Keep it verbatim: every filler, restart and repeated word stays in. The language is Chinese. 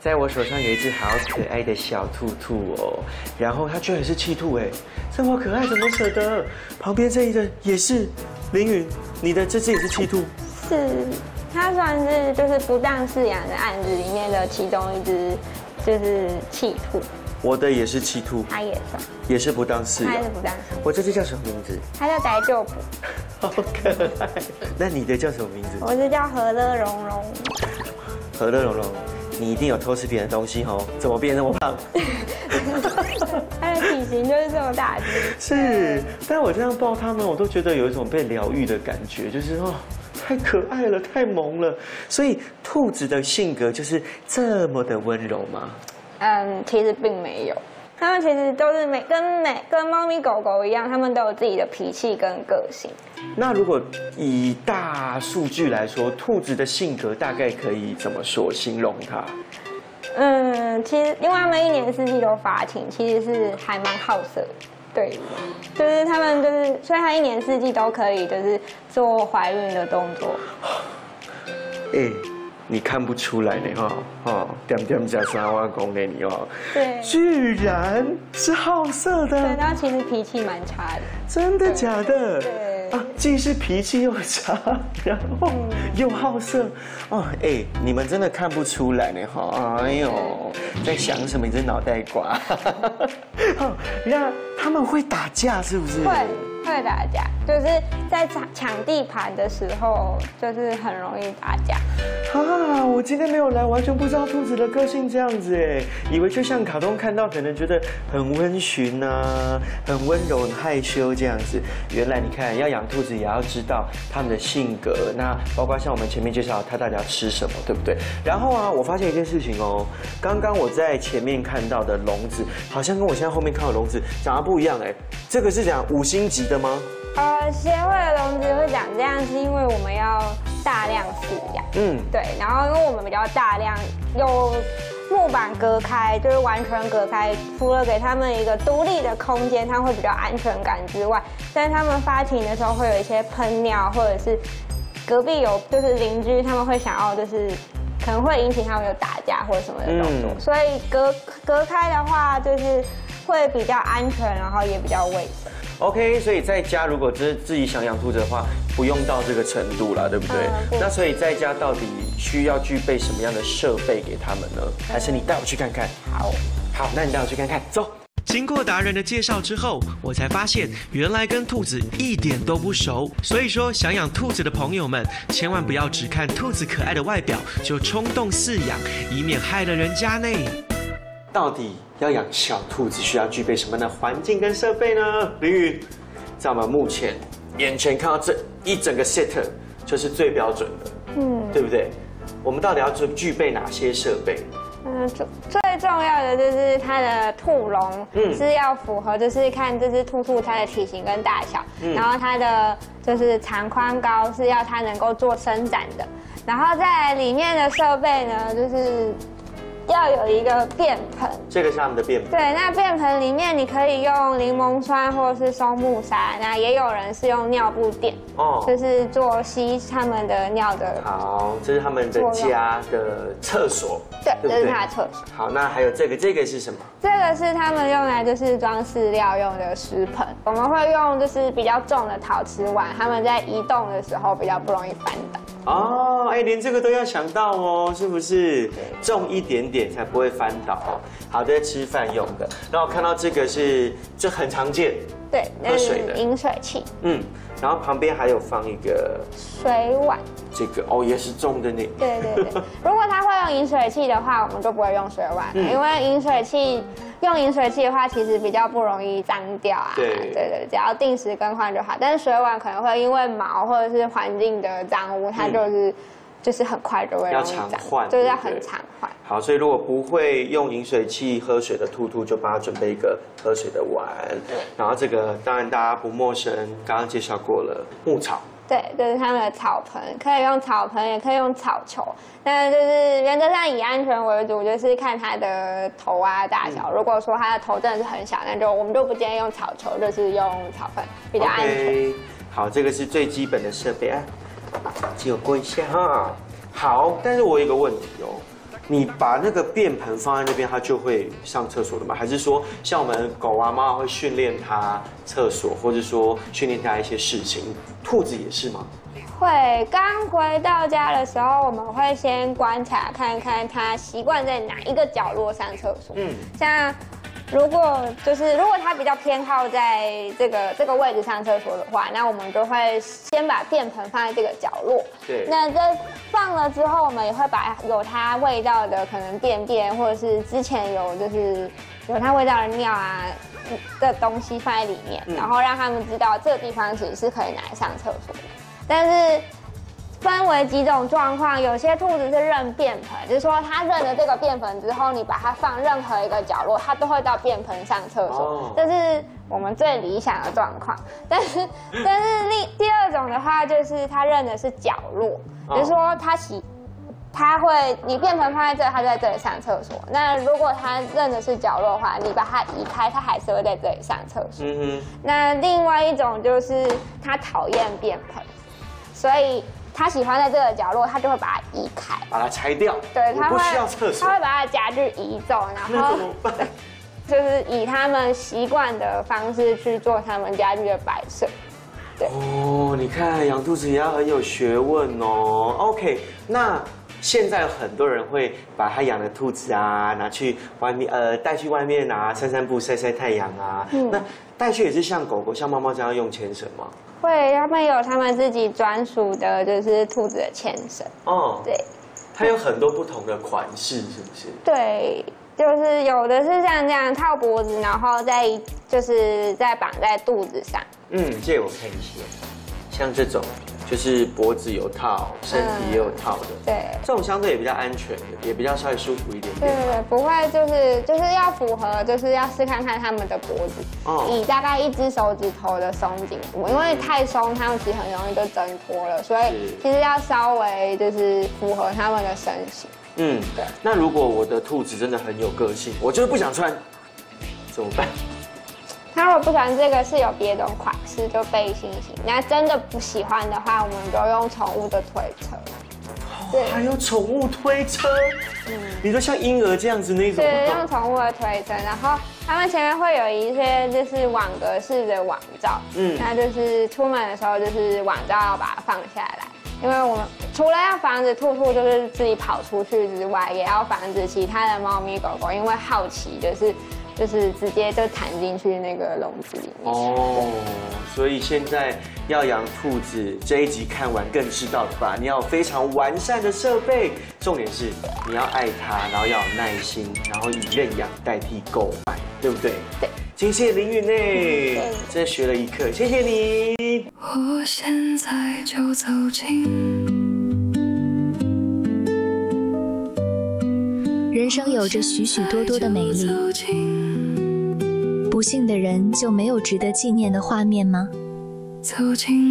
在我手上有一只好可爱的小兔兔哦，然后它居然也是气兔哎，这么可爱怎么舍得？旁边这一个也是，凌云，你的这只也是气兔？ 是，它算是就是不当饲养的案子里面的其中一只，就是气兔。 我的也是气兔， 它也算， 也是不当饲养， 它是不当饲养。 我这只叫什么名字？ 它叫呆舅婆。 好可爱。那你的叫什么名字？ 我是叫和乐融融。 和乐融融。你一定有偷吃别人的东西哦，怎么变那么胖？ 它的体型就是这么大只。 是，但我这样抱它们，我都觉得有一种被疗愈的感觉，就是哦，太可爱了，太萌了。所以兔子的性格就是这么的温柔吗？ 嗯，其实并没有。它们其实都是每跟每跟猫咪狗狗一样，它们都有自己的脾气跟个性。 那如果以大数据来说，兔子的性格大概可以怎么说形容它？ 嗯，其实因为它们一年四季都发情，其实是还蛮好色的。对，就是它们就是，所以它一年四季都可以就是做怀孕的动作。 哎。你看不出来呢哈，哈，点点加三万公里你哦， 对， 居然是好色的， 对，然后其实脾气蛮差的， 真的假的？ 对， 啊，既是脾气又差，然后又好色，哦，哎，你们真的看不出来呢哈，哎呦，在想什么？你这脑袋瓜，哦，那他们会打架是不是？ 会。会打架，就是在抢抢地盘的时候，就是很容易打架。 啊，我今天没有来，完全不知道兔子的个性这样子哎，以为就像卡通看到，可能觉得很温驯啊，很温柔、很害羞这样子。原来你看，要养兔子也要知道它们的性格，那包括像我们前面介绍它到底要吃什么，对不对？然后啊，我发现一件事情哦，刚刚我在前面看到的笼子，好像跟我现在后面看到的笼子长得不一样哎，这个是讲五星级的吗？ 呃，协会的笼子会长这样，是因为我们要大量饲养。嗯，对。然后因为我们比较大量，有木板隔开，就是完全隔开，除了给他们一个独立的空间，它会比较安全感之外，但是他们发情的时候会有一些喷尿，或者是隔壁有就是邻居他们会想要就是可能会引起他们有打架或者什么的动作，嗯、所以隔隔开的话就是会比较安全，然后也比较卫生。 OK， 所以在家如果真自己想养兔子的话，不用到这个程度啦，对不对？嗯、那所以在家到底需要具备什么样的设备给他们呢？还是你带我去看看？ 好， 好，那你带我去看看，走。 经过达人的介绍之后，我才发现原来跟兔子一点都不熟。所以说，想养兔子的朋友们，千万不要只看兔子可爱的外表就冲动饲养，以免害了人家呢。 到底要养小兔子需要具备什么样的环境跟设备呢？凌云，在我们目前眼前看到这一整个 set 就是最标准的，嗯，对不对？我们到底要具备哪些设备？ 嗯，最最重要的就是它的兔笼，嗯，是要符合，就是看这只兔兔它的体型跟大小，嗯、然后它的就是长宽高是要它能够做伸展的，然后在里面的设备呢，就是要有一个便盆， 这个是他们的便盆。 对，那便盆里面你可以用柠檬酸或者是松木沙，那也有人是用尿布垫，哦，就是做吸他们的尿的。 好，这是他们的家的厕所。 对，对这是他的厕所。 好，那还有这个，这个是什么？ 这个是他们用来就是装饲料用的食盆。我们会用就是比较重的陶瓷碗，他们在移动的时候比较不容易翻倒。 哦，哎，连这个都要想到哦，是不是？重一点点才不会翻倒。好的，吃饭用的。然后看到这个是，这很常见， 对， 喝水的饮水器。 嗯，然后旁边还有放一个水碗。 这个哦，也是重的呢。 对对对，如果他会用饮水器的话，我们就不会用水碗，嗯、因为饮水器用饮水器的话，其实比较不容易脏掉啊。 对对对，只要定时更换就好。但是水碗可能会因为毛或者是环境的脏污，它就是、嗯、就是很快就会容易脏， 要常换， 就是要很常换。 好，所以如果不会用饮水器喝水的兔兔，就帮他准备一个喝水的碗。然后这个当然大家不陌生，刚刚介绍过了牧草。 对，就是他们的草盆，可以用草盆，也可以用草球。但就是原则上以安全为主，就是看它的头啊大小。嗯、如果说它的头真的是很小，那就我们就不建议用草球，就是用草盆比较安全。 Okay, 好，这个是最基本的设备啊，借我过一下哈。好，但是我有一个问题哦， 你把那个便盆放在那边，它就会上厕所的吗？还是说像我们狗啊、猫啊会训练它厕所，或者说训练它一些事情，兔子也是吗？ 会，刚回到家的时候，我们会先观察看看它习惯在哪一个角落上厕所。嗯，像如果就是如果它比较偏好在这个这个位置上厕所的话，那我们就会先把便盆放在这个角落。 对。 那这放了之后，我们也会把有它味道的可能便便，或者是之前有就是有它味道的尿啊的东西放在里面，嗯、然后让他们知道这个地方其实是可以拿来上厕所的。但是分为几种状况，有些兔子是认便盆，就是说它认了这个便盆之后，你把它放任何一个角落，它都会到便盆上厕所，哦、这是我们最理想的状况。但是，但是另第二种的话，就是它认的是角落，哦、就是说它喜。它会，你便盆放在这，它就在这里上厕所。那如果它认的是角落的话，你把它移开，它还是会在这里上厕所。嗯哼。那另外一种就是它讨厌便盆，所以它喜欢在这个角落，它就会把它移开， 把它拆掉。 对，它会， 不需要厕所， 它会把它的家具移走，然后就是以他们习惯的方式去做他们家具的摆设。对。 哦，你看养兔子也要很有学问哦。OK， 那。现在有很多人会把他养的兔子啊拿去外面，呃，带去外面啊散散步、晒晒太阳啊。嗯、那带去也是像狗狗、像猫猫这样用牵绳吗？ 会，他们有他们自己专属的，就是兔子的牵绳。哦，对， 它有很多不同的款式，是不是？ 对，就是有的是像这样套脖子，然后再就是再绑在肚子上。 嗯，借我看一些，像这种。就是脖子有套，身体也有套的， 嗯、对， 这种相对也比较安全，也比较稍微舒服一点点。 对对对，不会就是就是要符合，就是要试看看他们的脖子，哦、以大概一只手指头的松紧度，因为太松，他们其实很容易就挣脱了，所以其实要稍微就是符合他们的身形。嗯， 对。那如果我的兔子真的很有个性，我就是不想穿，怎么办？ 他如果不喜欢这个是有别种款式，就背心型。那真的不喜欢的话，我们就用宠物的推车。 对，还有宠物推车。嗯，你说像婴儿这样子那种？ 对，用宠物的推车，然后他们前面会有一些就是网格式的网罩。嗯，那就是出门的时候就是网罩要把它放下来，因为我们除了要防止兔兔就是自己跑出去之外，也要防止其他的猫咪狗狗因为好奇就是。就是直接就弹进去那个笼子里面。哦， 所以现在要养兔子，这一集看完更知道了吧？你要有非常完善的设备，重点是你要爱它，然后要有耐心，然后以认养代替购买，对不对？ 对。 谢谢林允内，真的学了一课，谢谢你。我现在就走进。 人生有着许许多多的美丽。不幸的人就没有值得纪念的画面吗？走进